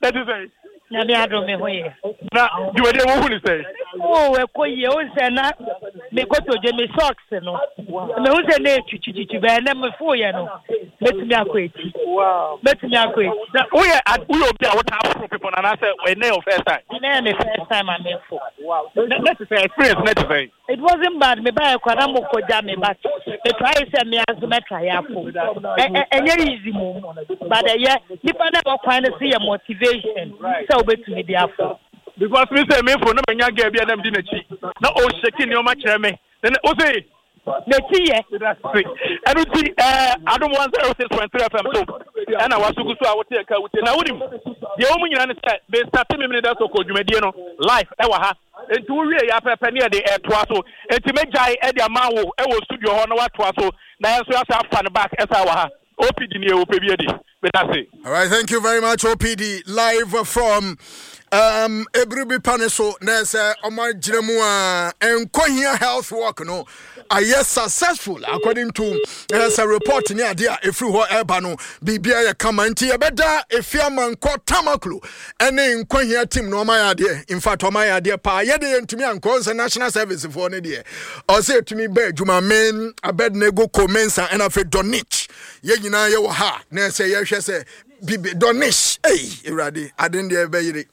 That is it. Na me ado me hoye. Na you were there who say? Oh, e ko ye o se na me ko to je me socks no. Me hu se na chichichi be na me fo ye no. Betumi akweti. Wow. Betumi akweti. Na we obi a what have people na say we na your first time. Na me first time I me fo. Wow. That is experience net say. It wasn't bad. Me buy kwa na mo ko ja me back. Me try say me azu me try afo. Enye easy mo. But yeah, nipa na go kwan see your motivation. So betumi di afo. Because me say me for no manya ga bia na mdi na chi. Na o shake ni o ma kire me. Then o say Netiye. Everything Adam 106.3 FM so. And I was so good so I would take out na wonim. The omu nyina ne say be start me minute so ko dwumadie no live e wa ha. Enti wo wie ya pepe ne de toa so. Enti megai e de ama wo e wo studio ho na wa toa so. Na enso ya sa fan back e sa wa ha. OPD ni e wo pe bi e All right, thank you very much, OPD. Live from Ebrubi Paneso, Nessa, Omar Jiremua, and Kohia Health Work, no. Yes, successful, according to a report in the idea, if you were Ebano, BBI comment, a better if your man called Tamaklu, and then Kohia team, no, my idea. In fact, my idea, pa, yet to me, and calls the national service for an idea. Or say to me, bed, you my men, a bed nego commensa, and I've Donich. Ye na ye wa ha na say ye hwe say bibi donish irade aden de ebeyire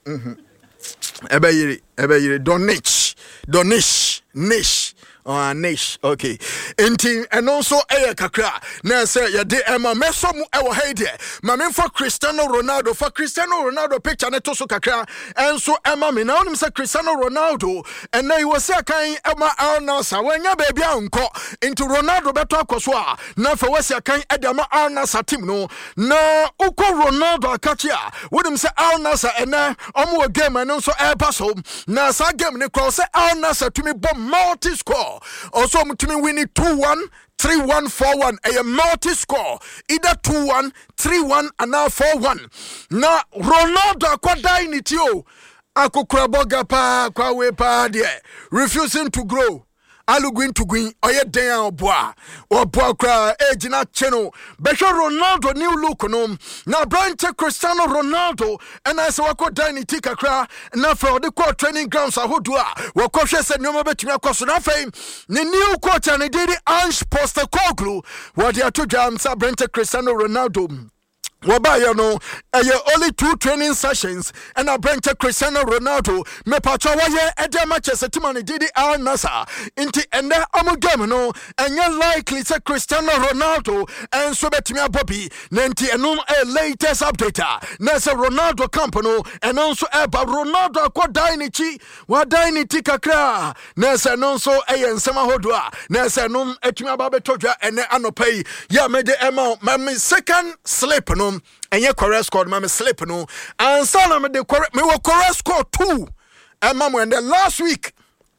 ebeyire donish nish niche okay enti and also kakra na say ye de ema meso mu e wo ha de ma me for Cristiano Ronaldo picture ne to so kakra enso ema me na onim say Cristiano Ronaldo and na he was say kan ema Al Nassr wanya ba bia nko into Ronaldo beto akoso a na fa wasi kan e de ma Al Nassr team no na uko Ronaldo akachi a wonim say Al Nassr ena omo game no so e pass home na sa game ne cross say Al Nassr to me bomb multi score. Also, Mutumi winning 2-1, 3-1, 4-1. A multi-score. Either 2-1, 3-1, and now 4-1. Now, Ronaldo akwadai ni tio. Akukraboga pa, kwa we pa de. Refusing to grow. Aluguin to green, oye den oboa kra ejina cheno. Besho Ronaldo new look no. Na branch Cristiano Ronaldo and I say wako dine tika kra na for the court training grounds ahodua. Wako hwe se nyoma betumi akoso na fame. Ni new coach and did Ange Postecoglou. What they to jam sa branch Cristiano Ronaldo. Wabaya no, only 2 training sessions and I bring to Cristiano Ronaldo. Me pacha waye ede matches timani didi Al Nassr. Inti ende amu game no, and you likely say Cristiano Ronaldo and so betimia Bobby. Nenti enum latest update. Nasa Ronaldo Campano and also eba Ronaldo kwa dainichi wa dainiti kakra. Nasa nonso nsema hodwa. Nasa num etimia babe toja ene anopay. Ya mede ema mami second slip no. And your correct score, mamma slip no. And son me the correct me will correct score 2. And mamma and the last week,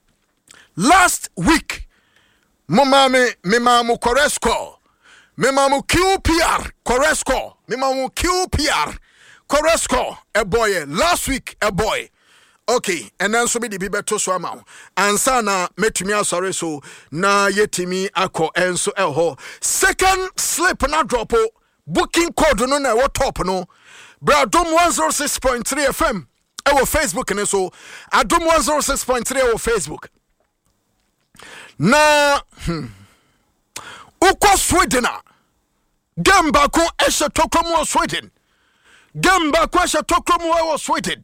me mamu correct score. Me mamu QPR correct score. Me mamu QPR correct score. A boy last week a boy. Okay, and then so be the beto so amount. And sana metumi sorry so na yetimi ako enso elho. Second slip na drop. Booking code no na what top no. Bradom 106.3 FM. Our Facebook and so Adom 106.3 our Facebook. Na uko Sweden Gamba ko esha tokomo Sweden. Gamba ko esha tokomo Sweden.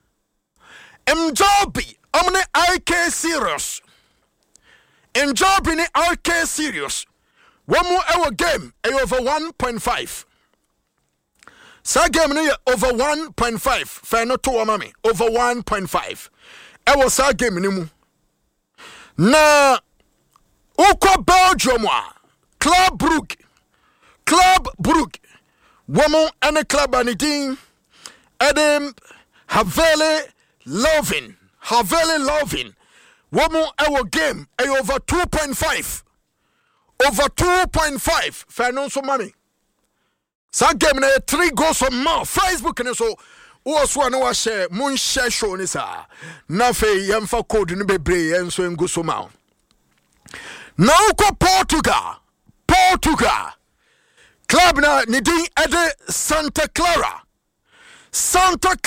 Mjobi amne IK serious. Mjobi ni IK serious. One more hour game, over 1.5. Sa game ni over 1.5. Fair not to mami. Over 1.5. Ewo sa game ni mu. Na uko Belgium wa. Club Brugge. Woman and a club anidin. Adam Haveli Lovin. Woman our game over 2.5. Over 2.5 fair no so money. Sa game na 3 goals or more. Facebook and so also na wa share mun share show ni sa. Na fe yemfa code ni bebre enso engu so ma. Now ko Portugal. Club na ni din ede Santa Clara.